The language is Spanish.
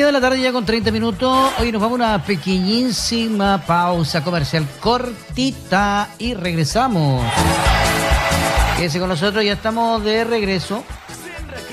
6 de la tarde ya con 30 minutos. Hoy nos vamos a una pequeñísima pausa comercial cortita y regresamos. Quédese con nosotros, ya estamos de regreso.